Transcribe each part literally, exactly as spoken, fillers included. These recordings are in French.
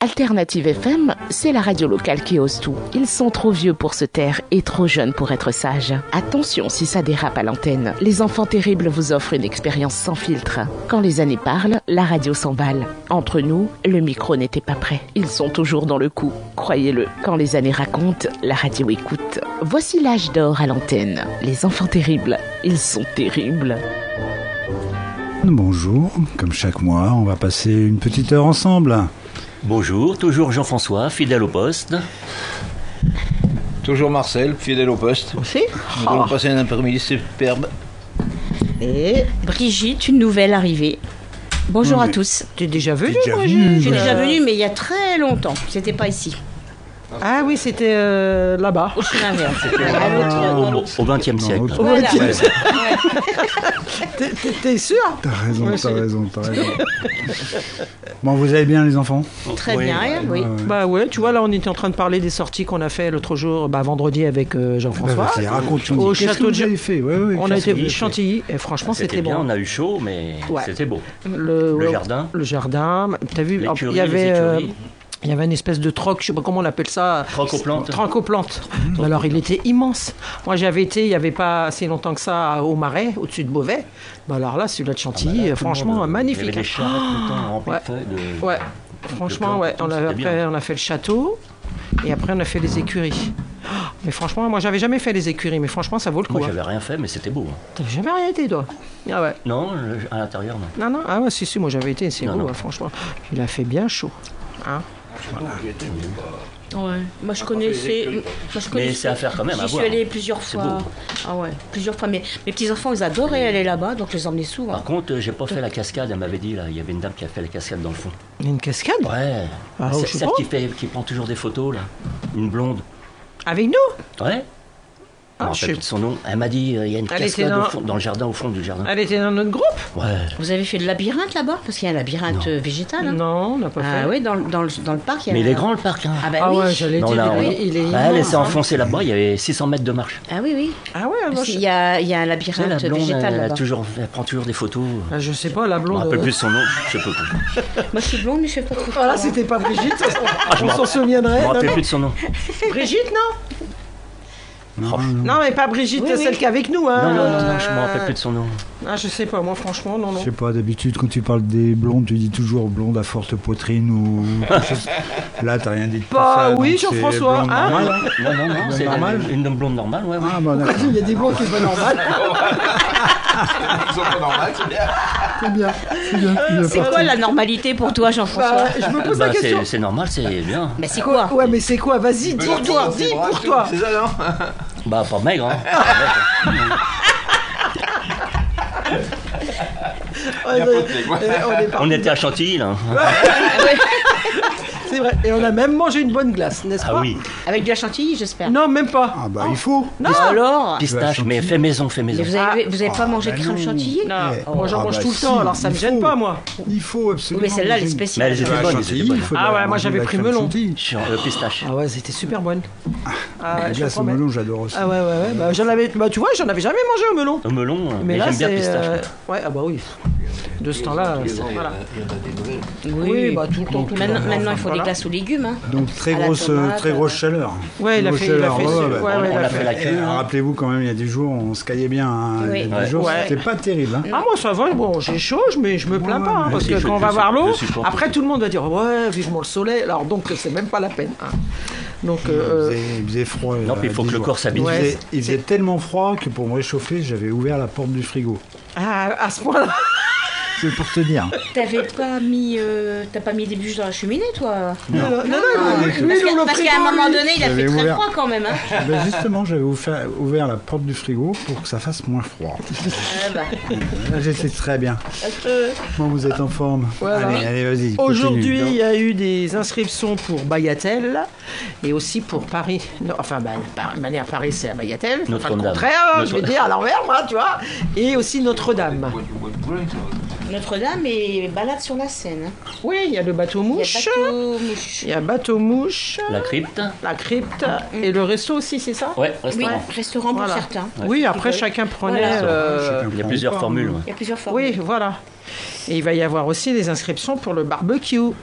Alternative F M, c'est la radio locale qui ose tout. Ils sont trop vieux pour se taire et trop jeunes pour être sages. Attention si ça dérape à l'antenne. Les enfants terribles vous offrent une expérience sans filtre. Quand les années parlent, la radio s'emballe. Entre nous, le micro n'était pas prêt. Ils sont toujours dans le coup. Croyez-le, quand les années racontent, la radio écoute. Voici l'âge d'or à l'antenne. Les enfants terribles, ils sont terribles. Bonjour, comme chaque mois, on va passer une petite heure ensemble. Bonjour, toujours Jean-François, fidèle au poste. Toujours Marcel, fidèle au poste. Aussi. Nous allons passer un après-midi superbe. Et Brigitte, une nouvelle arrivée. Bonjour Oui, à tous. Tu es déjà venu, déjà Brigitte? venu, Je suis bah. déjà venue, mais il y a très longtemps. C'était pas ici. Ah oui, c'était euh, là-bas. Au chemin vert. Au vingtième siècle. autre- Voilà. Ouais. T'es, t'es- t'es sûr? T'as raison, Ouais, t'as c'est- raison, t'as raison. Bon, vous allez bien les enfants? Très bien, oui. Ouais, ouais. Bah ouais, tu vois, là, on était en train de parler des sorties qu'on a fait l'autre jour, bah vendredi avec euh, Jean-François. Vas-y, raconte-nous. Au Qu'est-ce que château vous de- avez fait? Ouais, ouais, On a qu'est-ce été que vous avez Chantilly et franchement, c'était, C'était bien, bon. on a eu chaud, mais Ouais. c'était beau. Le, Le jardin. Le jardin. T'as vu? L'écurie, Il y avait, les euh, écuries. il y avait une espèce de troc, je sais pas comment on appelle ça. Troc-aux-plantes. Troc-aux-plantes. Alors, il était immense. Moi, j'avais été, il n'y avait pas assez longtemps que ça, au Marais, au-dessus de Beauvais. Bah alors là, celui-là de Chantilly, Ah bah là, euh, tout le franchement, monde, Il y magnifique. avait des charrettes tout le temps remplies Ouais. de feuilles de... Ouais, franchement, plantes, ouais. tout, On a, c'était après, bien. on a fait le château et après, on a fait les écuries. Oh, mais franchement, moi, j'avais jamais fait les écuries, mais franchement, ça vaut le coup. Moi, hein. j'avais rien fait, mais c'était beau. hein. T'avais jamais rien été, toi? Ah ouais. Non, le- à l'intérieur, non. Non, non, ah ouais, si, si, moi j'avais été, c'est Non, beau, non. hein, franchement. Il a fait bien chaud. Hein. Ouais. Moi, je connaissais. Moi, je Mais connaissais. c'est à faire quand même, à J'y suis voir. allée plusieurs C'est fois. beau. Ah ouais, plusieurs fois. Mais mes petits-enfants, ils adoraient aller là-bas, donc je les emmenais souvent. Par contre, euh, j'ai pas fait la cascade, elle m'avait dit, là. Il y avait une dame qui a fait la cascade dans le fond. Il y a une cascade? Ouais. Ah, C'est je sais celle pas. qui, fait, qui prend toujours des photos, là. Une blonde. Avec nous? Ouais. Je Ah, me je rappelle sais- plus de son nom. Elle m'a dit, euh, il y a une Elle était cascade dans- au fond- dans le jardin, au fond du jardin. Elle était dans notre groupe? Ouais. Vous avez fait le labyrinthe là-bas? Parce qu'il y a un labyrinthe Non. euh, végétal. hein. Non, on n'a pas Ah fait. oui, dans, le- dans, le, dans le parc, il y a Mais il un- est grand, le parc, hein. Ah bah Ah oui. ouais, j'allais Non, dire, là, il, on- est- il est Ouais, immense. elle s'est hein. enfoncée là-bas, il y avait six cents mètres de marche. Ah oui, oui. Ah ouais, moi, Parce je... qu'il y a, il y a un Tu sais, labyrinthe la blonde, végétal elle, a là-bas. toujours, elle prend toujours des photos. Ah, je sais pas, la Je me blonde. rappelle euh, plus de son nom, je sais pas plus. Moi, je suis blonde, mais je fais pas trop. Voilà, hein. c'était pas Brigitte, ça, je on me s'en rappelle- souviendrait. Je me Non, rappelle non. plus de son nom. Brigitte, non? Oh, Non, mais pas Brigitte, Oui, oui. celle qui est avec nous. Hein. Non, non, non, non, Euh, je me rappelle plus de son nom. Ah, je sais pas, moi, franchement, non, non. Je sais pas, d'habitude, quand tu parles des blondes, tu dis toujours blonde à forte poitrine ou quelque chose. Là, t'as rien dit de tout Bah ça. oui, donc c'est Jean-François, blonde hein normale. Non, non, non, c'est normal. une blonde normale, ouais, ouais. Ah, bah d'accord. Il y a des blondes qui sont pas normales. Ils sont pas normaux, c'est bien. C'est bien, c'est bien. il est C'est parti. quoi la normalité pour toi, Jean-François? Bah, je me pose Bah, la c'est question. c'est normal, c'est bien. Mais c'est quoi? Ouais, mais c'est quoi? Vas-y, dis pour toi, dis pour toi. C'est ça, non? Bah, pas maigre, hein. Pas maigre. Ouais, Y a pas de blague, ouais. euh, on est parti. On était à Chantilly, là. C'est vrai. Et on a même mangé une bonne glace, n'est-ce Ah pas? oui. Avec de la chantilly, j'espère. Non, même pas. Ah, bah il faut. Non. Alors? Pistache, mais fait maison, fait Mais maison. vous avez, vous avez pas Ah, mangé bah de crème non. chantilly? Non, Eh, moi j'en ah mange bah tout le si, temps, alors ça me il gêne faut. pas, moi. Il faut Oui, absolument. mais celle-là, elle est manger une- Mais spéciale. elles étaient Ah, bonnes, elles chantilly, étaient bonnes. il faut Ah la- ouais, moi, manger j'avais la pris crème melon. chantilly. Sur le pistache. Ah ouais, c'était super bonne. Ah, La je te glace au promets. melon, j'adore aussi. Ah ouais, ouais, ouais. Bah, j'en avais, bah, tu vois, j'en avais jamais mangé au melon. Au melon, Mais mais là, j'aime bien le c'est. pistache. euh, Ouais, ah bah oui. De ce temps-là, c'est- voilà. Il y en a des nouvelles. Oui, bah tout le temps. tout le Maintenant, temps. maintenant, il faut Voilà. des glaces aux légumes. Hein. Donc très À la grosse, tomate, très grosse euh, chaleur. Ouais, il a Grosse fait- il a chaleur, fait- ouais, ouais, ouais. ouais, On il a a fait fait- la Et, queue. hein. Rappelez-vous quand même, il y a des jours, on se caillait bien. hein. Oui. Il y a des Ouais. jours, Ouais. c'était pas terrible. hein. Ah moi ça va, bon j'ai chaud mais je me plains Ouais, pas hein, ouais, parce si, que je- quand on je va suis- voir l'eau, je supporte après aussi. tout le monde va dire ouais vivement le soleil, alors donc c'est même pas la peine. hein. Donc Il euh, faisait, il faisait froid. Non, puis il faut que le corps s'habitue. Il, Ouais, faisait, c'est- il faisait tellement froid que pour me réchauffer, j'avais ouvert la porte du frigo. ah, à ce point-là. C'est pour te dire. T'avais pas mis, euh, t'as pas mis des bûches dans la cheminée, toi? Non, non, non, lui, Parce lui, que- il ouvre le parce qu'à frigo, un moment lui. donné, il a J'avais fait très ouvert. froid quand même. Hein. Ben justement, j'avais ouvert, ouvert la porte du frigo pour que ça fasse moins froid. Ah bah. Là, j'étais très bien. Euh, Bon, vous êtes en forme. Voilà. Allez, allez, vas-y. Aujourd'hui, continue. il y a eu des inscriptions pour Bagatelle et aussi pour Paris. Non, enfin, bah, par- de manière Paris, c'est à Bagatelle. Enfin, le Notre-Dame. contraire, hein, je vais Notre- dire à l'envers, moi, tu vois. Et aussi Notre-Dame. Notre-Dame est balade sur la Seine. hein. Oui, il y a le bateau Il y a mouche. bateau mouche. Il y a bateau mouche, La crypte. la crypte et le resto aussi, c'est ça? Ouais, Oui, restaurant. restaurant pour Voilà. certains. Oui, après Ils chacun prenait. Voilà. euh, Chacun Il y a prend plusieurs pas, formules. hein. ouais. Il y a plusieurs formes. Oui, voilà. Et il va y avoir aussi des inscriptions pour le barbecue.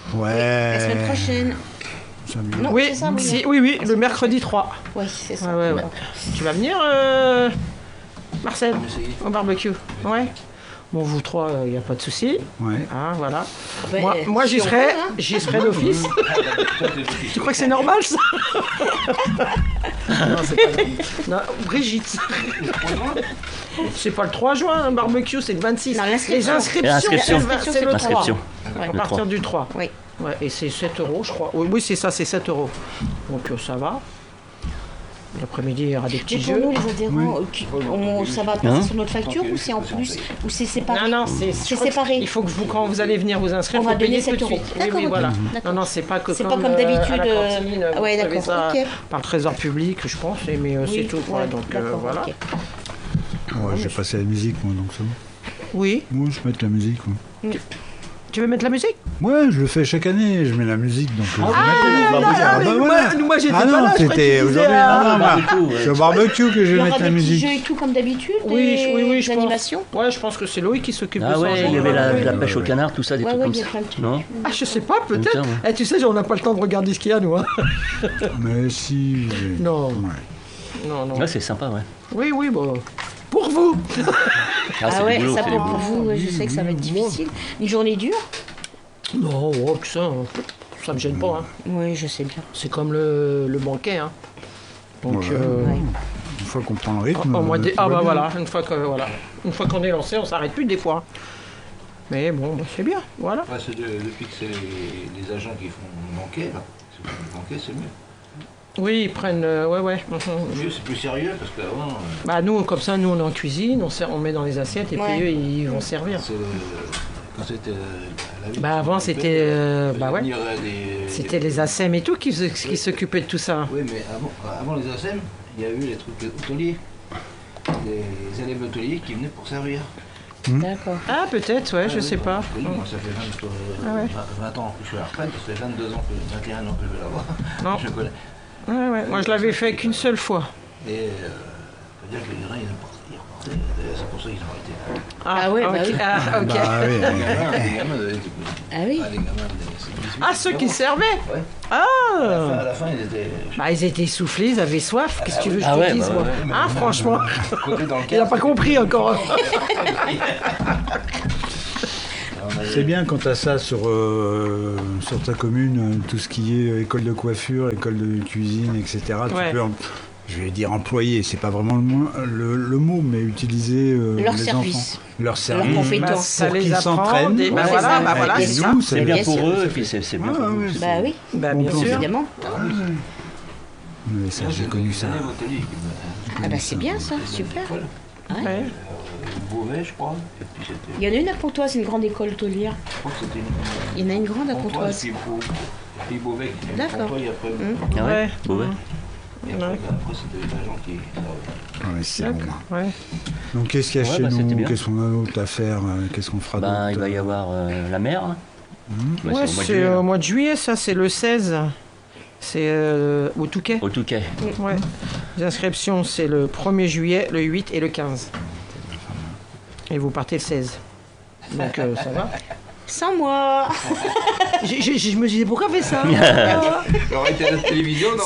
Ouais. La semaine prochaine. Samedi. Non, Oui, c'est ça, oui. si- oui, oui, le mercredi trois. Oui, c'est ça. Ouais, ouais, ouais. Tu vas venir, euh, Marcel, au barbecue? Ouais. Bon, vous trois, il n'y a pas de souci. Ouais. Ah, voilà. Ben, moi, moi j'y si on serai, peut, hein. j'y serai d'office. Tu crois que c'est normal, ça? Non, c'est pas normal. Non, Brigitte. C'est pas le trois juin, un barbecue, c'est le vingt-six. Non, Les l'inscription. inscriptions, L'inscription. c'est le trois. L'inscription. Ouais. À Le partir trois. du trois. Oui. Ouais, et c'est sept euros, je crois. Oui, oui, c'est ça, c'est sept euros. Donc euh, ça va. L'après-midi, il y aura des Mais petits pour jeux. nous, les adhérents, euh, qui- on- ça va passer Hein sur notre facture ou c'est en plus ou c'est séparé? Non, non, c'est C'est je crois que séparé. Il faut que vous, quand vous allez venir vous inscrire, On faut va donner payer tout sept de euros. suite. Oui, D'accord, oui, ok. voilà. D'accord. Non, non, c'est pas que C'est comme, pas comme euh, d'habitude, à la euh, cantine, vous ouais, avez d'accord, ça ok. par le trésor public, je pense, et- mais euh, c'est Oui, tout. Quoi, ouais, donc euh, d'accord, voilà. ok. Ouais, j'ai passé la musique, moi, donc c'est bon. Oui. Moi, je mets de la musique. Moi. Tu veux mettre la musique? Ouais, je le fais chaque année, je mets la musique. Donc, euh, je vais Ah, mettre- non, bah, ah, mais bah, moi- voilà. moi, j'étais Ah pas non, là, je croyais c'était que tu disais, aujourd'hui. ah, Non, non, bah, barbecue, ouais. c'est au barbecue que je Il vais y aura mettre la des petits musique. jeux et tout comme d'habitude. Oui, des- oui, oui, je des pense. animations. Ouais, je pense que c'est Loïc qui s'occupe de Ah ça. ouais, il y avait la, la pêche au ouais. canard, tout ça, des Ouais, trucs ouais, comme il y a ça. plein de trucs. Non Ah, je sais pas, peut-être. Putain, ouais. Eh, tu sais, on n'a pas le temps de regarder ce qu'il y a, nous. Hein. Mais si. j'ai- Non. Ouais. Non, non. Ouais, c'est sympa, ouais. Oui, oui, bon. Pour vous. Ah, c'est Ah ouais, du boulot, ça c'est du pour boulot. vous, ouais, je sais que ça va être difficile. Une journée dure? Non, oh, que ça, hein. Ça me gêne pas. Hein. Oui, je sais bien. C'est comme le, le banquet. Hein. Donc, Ouais. euh, Ouais. Une fois qu'on prend le rythme. au mois de- tout ah va bah bien. voilà, une fois que voilà, une fois qu'on est lancé, on s'arrête plus des fois. Mais bon, bah, c'est bien, voilà. Ouais, c'est de- depuis que c'est les, les agents qui font le banquet, là. Si vous faites le banquet, c'est mieux. Oui, ils prennent, euh, ouais, ouais. mhm. Mieux, c'est plus sérieux parce qu'avant, euh, Bah nous, comme ça, nous on est en cuisine, on, sert, on met dans les assiettes et Ouais. puis eux ils vont servir. c'est, euh, quand c'était euh, la vie, Bah avant c'était, c'était, euh, bah ouais, venir, euh, des- c'était des- les A S E M et tout qui, se- qui s'occupaient de tout ça. Oui, mais avant, avant les A S E M, il y a eu les trucs hôteliers. Les élèves hôteliers qui venaient pour servir. D'accord. Ah peut-être, ouais, je Ah oui, sais bah, pas. Oui, moi ça fait vingt, euh, Ah ouais. vingt, vingt ans que je suis à la retraite, ça fait vingt-deux ans, que, vingt et un ans que je vais l'avoir. Non. Je connais. Ouais, ouais, moi je l'avais fait qu'une seule fois. Et euh, faut dire que les gens, ils repartaient, ils repartaient. D'ailleurs, c'est pour ça qu'ils ont arrêté. Ah ouais, bah ok. oui. Ah, ok. Bah oui, Les ouais. gamins, les gamins, euh, Ah oui. ah, les gamins, c'est dix-huit, Ah, ceux qui dix-neuf ans. servaient. Ouais. Ah. À la fin, à la fin, ils étaient. Bah ils étaient essoufflés, ils avaient soif. Qu'est-ce que tu veux que je Ah te ouais, dise bah moi ouais, mais Ah bon, franchement, Côté dans le il a cadre, pas compris encore. on avait- C'est bien quand tu as ça sur, euh, sur ta commune, euh, tout ce qui est euh, école de coiffure, école de cuisine, et cetera. Ouais. Tu peux, en- je vais dire employer, c'est pas vraiment le, mo- le, le mot, mais utiliser euh, Leur les service. enfants. Leur service. compétences. Bah, ça Pour les qu'ils apprend. s'entraînent. des- Bah Ouais, voilà, c'est ça. bah voilà, Et c'est nous, ça. c'est C'est bien bien pour sûr. eux, et puis c'est c'est bien Ouais, pour ouais, eux. Bah oui, Bah bien Bon, sûr. évidemment. Mais ça, j'ai connu ça. Des élèves hôteliers qui me- Ah bah c'est bien ça, c'était super. une école, Ouais. euh, Beauvais, je crois. Et puis c'était. Il y en a une à Pontoise, une grande école hôtelière. Je crois que c'était une. Il y en a une grande à Pontoise, Pontoise. puis Beau- puis Beauvais qui était D'accord. Pontoise, et après. Ah ouais, Ouais. Beau, ouais. Et après, après, c'était les agents qui. Ouais, c'est bon. Ouais. Donc qu'est-ce qu'il y a Ouais, chez bah, c'était nous? bien. Qu'est-ce qu'on a d'autre à faire? euh, Qu'est-ce qu'on fera Ben, il d'autre va y avoir euh, la mer. hein. Bah, Ouais, c'est au mois de c'est juillet, euh, là. au mois de juillet, ça c'est le seize. C'est euh, au Touquet. Au Touquet. Ouais. Les inscriptions c'est le premier juillet, le huit et le quinze. Et vous partez le seize. Donc euh, ça va. Sans moi. J'ai- j'ai- Je me disais pourquoi fait ça J'aurais été à la télévision dans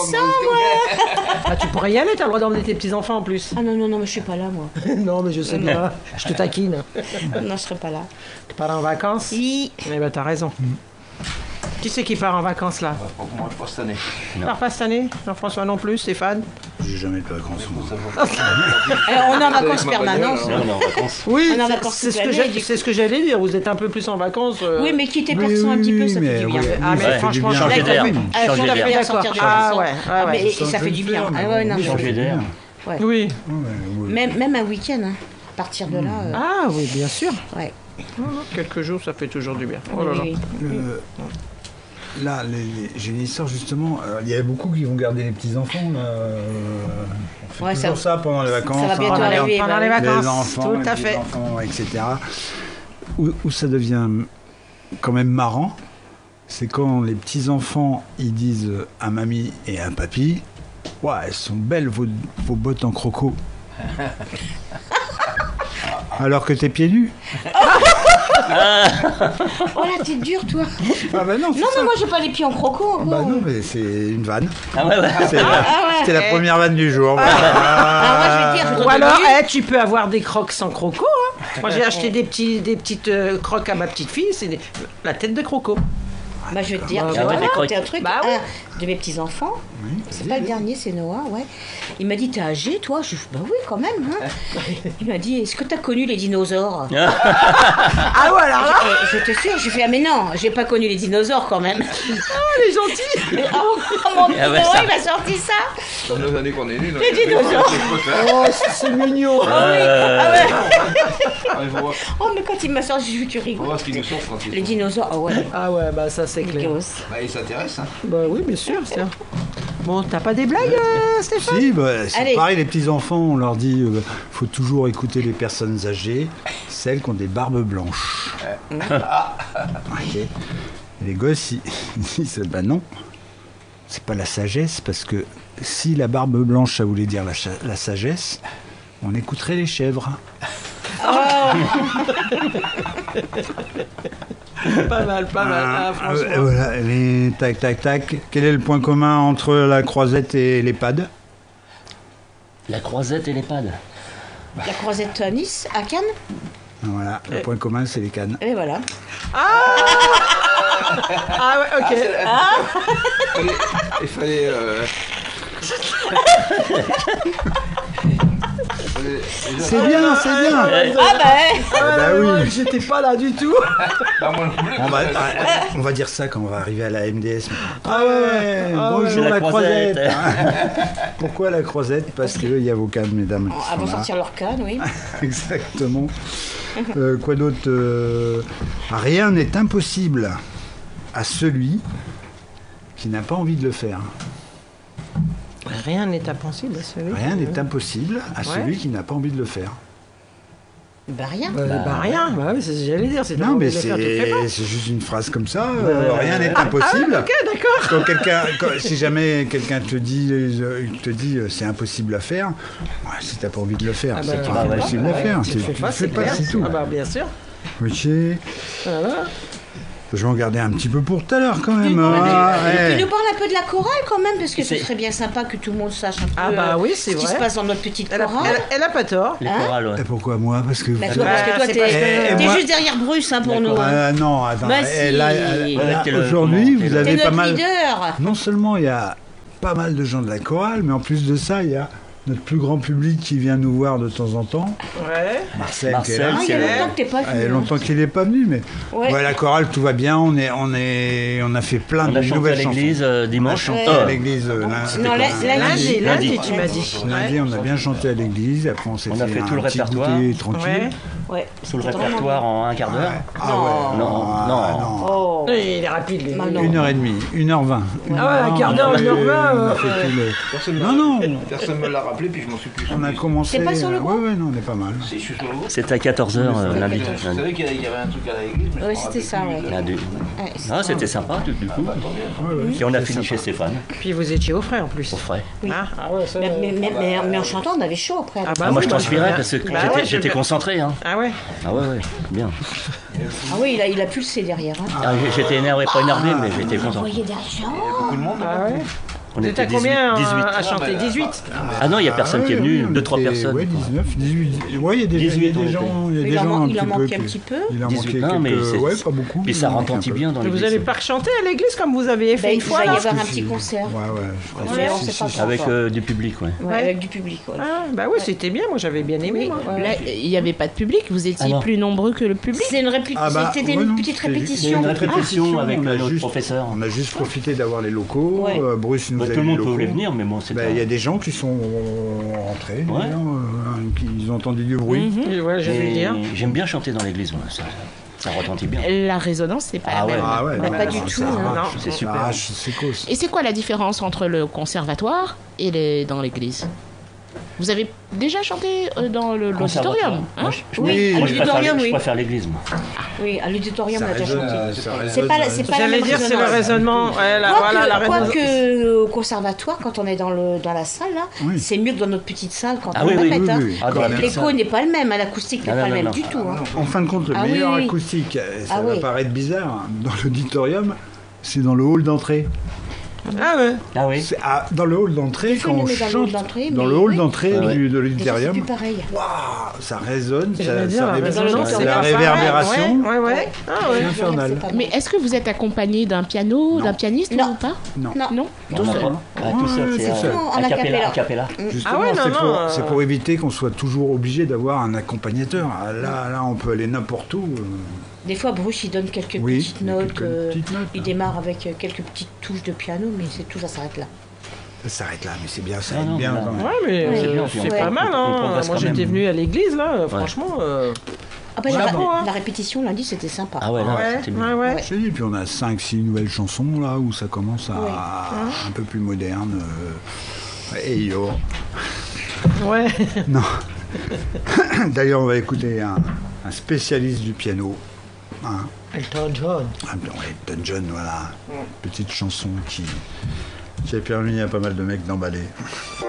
Ah, tu pourrais y aller, t'as le droit d'emmener tes petits-enfants en plus. Ah non, non, non, mais je suis pas là, moi. Non, mais je sais bien, je te taquine. Non, je serai pas là. Tu pars en vacances? Oui. Eh ben, t'as raison. Qui c'est qui part en vacances là? Moi, pas cette année. Tu pars pas cette année? Jean-François non plus, Stéphane? J'ai jamais de vacances. moi. Alors, on est en vacances permanentes. Là, on est en vacances. Oui, On est en c'est- vacances c'est toute ce, que l'année, j'ai- du c'est ce que j'allais dire. Vous êtes un peu plus en vacances. euh, Oui, mais quitter pour Oui, ça un petit peu, oui, ça mais fait du bien. oui, Ah, mais ça fait franchement, du bien. changer Là, d'air. il faut- ah, Changer tout à fait d'air. bien sortir de Ah, la ouais, maison. ouais, Ah, ouais. mais- et, Ça ça fait fait du du bien. bien, Ah ouais, non, mais Changer mais- d'air. ouais. Oui. Ouais, ouais. Même, même un week-end, hein. À partir de là, euh, Ah oui, bien sûr. ouais. Quelques jours, ça fait toujours du bien. Oh là là. Oui, oui. Le- Là, les- les- j'ai une histoire justement. euh, Il y a beaucoup qui vont garder les petits enfants. Là. euh, On fait Ouais, toujours ça- ça, pendant les vacances. ça va bientôt hein, arriver. Pendant bah les oui. vacances, les enfants, tout les à fait. enfants, et cetera. Où, où ça devient quand même marrant, c'est quand les petits enfants ils disent à mamie et à papy, ouais, elles sont belles vos, vos bottes en croco. Alors que t'es pieds nus. Oh là, t'es dur, toi. Ah bah non, c'est Non, ça. mais moi, j'ai pas les pieds en croco. Bah non, mais c'est une vanne. Ah ouais, ouais. C'est la- Ah ouais. C'était la première vanne du jour. Ah, moi, je vais te dire, je Ou alors, te eh, tu peux avoir des crocs sans croco. Hein. Moi, j'ai acheté des, petits, des petites euh, crocs à ma petite fille. C'est des- la tête de croco. Bah, je vais te dire, Bah, je vais ouais, te des raconter crocs. un truc. Bah oui. Un de mes petits-enfants, c'est pas le dernier, c'est Noah, ouais. Il m'a dit, t'es âgé, toi? Je lui ai dit, bah oui, quand même. Hein. Il m'a dit, est-ce que t'as connu les dinosaures? Ah ouais, alors là, Et je te sûr, j'ai fait, ah mais non, j'ai pas connu les dinosaures quand même. elle est gentille. Oh, mon petit Ah ouais, Noah, ça. il m'a sorti ça. Dans nos années qu'on est nés, Les dinosaures. Oh, c'est mignon. Euh, Il faut voir, Oh, mais quand il m'a sorti, je lui ai dit, tu faut rigoles. voir ce qu'ils nous sortent quand ils Les sont- dinosaures, ah ouais, Ah ouais, bah ça, c'est les clair. gosses. Bah, ils s'intéressent. Hein. Bah oui, bien sûr, tiens. Bon, t'as pas des blagues, euh, Stéphane? Si, bah, c'est Allez. pareil, les petits-enfants, on leur dit euh, faut toujours écouter les personnes âgées, celles qui ont des barbes blanches. Ok. Et les gosses, ils ils disent bah non, c'est pas la sagesse, parce que si la barbe blanche, ça voulait dire la, cha- la sagesse, on écouterait les chèvres. Pas mal, pas mal. Ah, Ah, franchement. euh, voilà, les tac, tac, tac. Quel est le point commun entre la croisette et l'EHPAD? La croisette et l'EHPAD. La croisette à Nice, à Cannes, Voilà, le point commun, c'est les cannes. et voilà. Ah ouais, ok. Il fallait- Il fallait. euh, il fallait déjà- C'est bien, c'est bien. Ah bah, Ah bah oui. Ouais, j'étais pas là du tout. Bah, moi non plus. On va, on va dire ça quand on va arriver à la M D S. Ah ouais, Ah ouais. bonjour La la, croisette. croisette. Pourquoi la croisette? Parce qu'il y a vos cannes, mesdames. qui avant de sont là. sortir leur canne, oui. Exactement. Euh, quoi d'autre? Euh, Rien n'est impossible à celui qui n'a pas envie de le faire. Rien n'est impossible, celui. Rien n'est impossible à Ouais. celui qui n'a pas envie de le faire. Bah rien. Bah, bah, rien, bah oui, c'est ce que j'allais dire. C'est Non, mais de le faire, tu le fais pas. c'est c'est juste une phrase comme ça. euh, rien n'est impossible. Ah, ok, d'accord. Quand quelqu'un, quand- si jamais quelqu'un te dit, euh, il te dit euh, c'est impossible à faire, ouais, si t'as pas envie de le faire, Ah c'est bah, pas bah ouais, impossible à ouais, faire. tu C'est- le fais tu pas, le fais c'est pas, clair. c'est tout. Ah bah bien sûr. Ok. Voilà. Je vais en garder un petit peu pour tout à l'heure quand même. Tu hein, ouais. nous parles un peu de la chorale quand même, parce que ce C'est- serait bien sympa que tout le monde sache un peu Ah bah euh, oui, c'est ce qui vrai. se passe dans notre petite Elle a, chorale. elle- elle a pas tort. Les Hein chorales, ouais. Et pourquoi moi? Parce que. Bah, toi, parce que Bah, toi, c'est t'es parce que- t'es moi- juste derrière Bruce hein, pour nous. hein. Ah, non, attends. Bah eh, si. là, Ouais, là, t'es le- aujourd'hui, comment, t'es vous le- T'es avez pas notre mal. leader. Non seulement il y a pas mal de gens de la chorale, mais en plus de ça, il y a notre plus grand public qui vient nous voir de temps en temps. Ouais. Marcel, Marcel, qui est là. Ah, il y a c'est- longtemps que t'es pas Il y a venu. hein. longtemps qu'il n'est pas venu, mais Ouais. ouais, la chorale, tout va bien. On est, on est, on a fait plein On de a chanté à nouvelles l'église chansons. euh, On a dimanche. chanté Oh. à l'église. euh, lundi. Non, la- C'était la- quoi, Lundi, lundi, Lundi. tu m'as dit. Lundi, on a bien chanté à l'église. Après, on s'est On fait a fait un tout le petit répertoire. goûter tranquille. Ouais. Ouais. Sous le C'était vraiment répertoire en un quart d'heure. Ah Non. ouais. Non, Ah, non. Oh. Oui, il est rapide, lui. Bah non. Une heure et demie, une heure vingt. Une Ah ouais, heure un quart d'heure, vingt, une heure vingt, on a euh, fait tout le- Personne Non, me- non. Personne me l'a rappelé, puis je m'en suis plus On a souvenu. commencé. T'es pas sur le Ouais, groupe ouais, non, on est pas mal. Si, je suis sur le groupe. C'était à quatorze heures Je lundi. savais- Je savais qu'il y avait- qu'il y avait un truc à l'église, mais je Ouais, me c'était rappelais ça, plus ouais. de- Lundi. Ouais, c'est- Ah, c'était sympa du du coup. Bah, tant mieux. Ouais, ouais. Et on a fini chez Stéphane, Puis vous étiez au frais en plus. au frais. Oui. Ah, ah ouais, ça. Mais, mais, mais, mais, mais en chantant, on avait chaud après. Ah Ah, moi oui, je bah, transpirais bah, parce que bah j'étais ouais, je j'étais vais- concentré. Hein. Ah ouais. Ah ouais, ouais, bien. Ah oui, il a, il a pulsé derrière. Hein. Ah, j'étais énervé, pas énervé, mais j'étais Vous concentré. voyez derrière. Beaucoup de monde. Ah ouais. On Vous êtes à était combien dix-huit. euh, dix-huit. à chanter? dix-huit. Ah non, il n'y a personne qui est venu, on deux, trois était- personnes. Ouais, dix-neuf, dix-huit. Ouais, il y a des, il y a dix-huit, des on gens, il y a Il des en gens man- un il en petit peu. manquait un qui- petit peu. Il en dix-huit, manquait non, mais quelques. c'est- Ouais, pas beaucoup. Puis il ça en manquait un retentit peu. bien dans Mais l'église. vous allez pas rechanter à l'église comme vous avez Bah, fait il une va fois y là? avoir un Parce que petit c'est- concert. Ouais, ouais. je crois Ouais, que on si, sait pas si, quand. Avec euh, du public, ouais. Ouais, avec du public. Ouais. Ah, bah oui, c'était bien, moi j'avais bien aimé. Oui, Moi. ouais. Là, il n'y avait pas de public, vous étiez Ah non. plus nombreux que le public. C'est une, répé- Ah bah, c'était ouais, une non, petite c'était juste- Il y a répétition. une répétition Ah, avec on a notre juste- professeur. On a juste profité d'avoir les locaux. Ouais. euh, Bruce nous Bah, a tout eu le les monde locaux. pouvait venir, mais bon, c'est Bah, pas... il y a des gens qui sont rentrés, Ouais. d'ailleurs, euh, qui ils ont entendu du bruit. Et ouais, je vais Et dire. J'aime bien chanter dans l'église, moi, ça, ça retentit bien. La résonance, c'est pas Ah la ouais. même. Ah ouais, Bah, non, pas non, du ça tout, arrache, non. C'est ça super. arrache, c'est cause. Et c'est quoi la différence entre le conservatoire et les... dans l'église? Vous avez déjà chanté euh, dans le- l'auditorium hein? Moi, je, je- Oui, moi, à je l'auditorium, préfère, oui. je préfère l'église, moi. Oui, à l'auditorium, on Ça a déjà résonne, chanté. euh, ça C'est résonne, pas, la- euh, c'est pas la J'allais même dire, c'est le résonance. raisonnement. Ouais, là, Quoique, voilà, la résonance. quoique, au conservatoire, quand on est dans, le, dans la salle, là, Oui. c'est mieux que dans notre petite salle quand Ah on oui, oui, répète. oui, hein. oui, Ah, dans la même L'écho salle. n'est pas le même, hein, l'acoustique n'est Ah, pas non, le même non, du tout. hein. En fin de compte, le Ah oui, meilleur oui. acoustique, euh, ça Ah va oui. paraître bizarre, hein, dans l'auditorium, c'est dans le hall d'entrée. Ah ouais. Ah oui. C'est à- dans le hall d'entrée, Des fois, quand on on le met dans le chante, hall d'entrée, dans mais le hall oui. d'entrée Ah ouais. du- de Mais ça, c'est l'auditorium, plus pareil. waouh, ça résonne, ça, J'allais dire, ça la ré- résonance, c'est c'est la pas réverbération. Ouais, ouais. ouais. Ah C'est ouais. infernal. C'est pas Mais mal. est-ce que vous êtes accompagné d'un piano, Non. d'un pianiste Non. ou pas Non. Non. Non On Tout n'a seul. pas- Ah, tout seul, Ouais, c'est tout seul. euh, En a cappella. acapella. a cappella. Justement, Ah ouais, non, c'est non, pour, euh, c'est pour éviter qu'on soit toujours obligé d'avoir un accompagnateur. Ah, Là, là, on peut aller n'importe où. euh, Des fois, Bruce, il donne quelques Oui, petites il y a notes. quelques euh, petites notes, il hein. démarre avec euh, quelques petites touches de piano, mais c'est tout, ça s'arrête là. Ça s'arrête là, mais c'est bien, ça Non, aide non, bien mais là, quand même. Ouais, mais Ouais. euh, C'est bien, puis c'est on- pas mal. on Hein. progresse Moi, quand j'étais même. venu à l'église, là, franchement. euh, Ah ben, la, Bravo, hein. la répétition lundi, c'était sympa. Ah ouais, là, Ouais, c'était mieux. ouais, ouais. Ouais. Je te dis, puis on a cinq six nouvelles chansons là où ça commence à Ouais. un peu plus moderne. euh, Et yo. Ouais. Non. D'ailleurs, on va écouter un, un spécialiste du piano. Hein. Elton John. Ah, ouais, Elton John, voilà. Petite chanson qui, qui a permis à pas mal de mecs d'emballer.